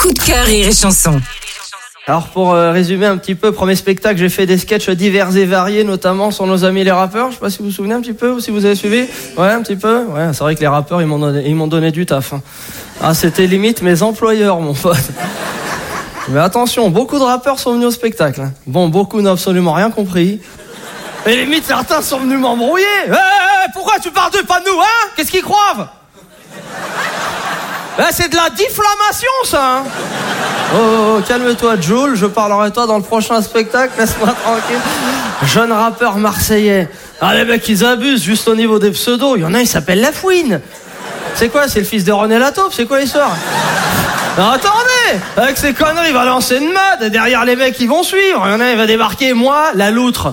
Coup de cœur Rire et Chanson. Alors pour résumer un petit peu, premier spectacle, j'ai fait des sketchs divers et variés, notamment sur nos amis les rappeurs. Je sais pas si vous vous souvenez un petit peu ou si vous avez suivi. Ouais, un petit peu. Ouais, c'est vrai que les rappeurs ils m'ont donné du taf. Hein. Ah, c'était limite mes employeurs, mon pote. Mais attention, beaucoup de rappeurs sont venus au spectacle. Hein. Bon, beaucoup n'ont absolument rien compris. Et limite certains sont venus m'embrouiller. Pourquoi tu parles pas de nous, hein? Qu'est-ce qu'ils croient? C'est de la diffamation, ça, hein. Oh, calme-toi, Jules, je parlerai de toi dans le prochain spectacle, laisse-moi tranquille. Jeune rappeur marseillais. Ah, les mecs, ils abusent juste au niveau des pseudos. Il y en a, il s'appelle Lafouine. C'est quoi, c'est le fils de René Lataupe? C'est quoi l'histoire? Non, attendez, avec ces conneries, il va lancer une mode. Derrière, les mecs, ils vont suivre. Il y en a, il va débarquer, moi, la loutre.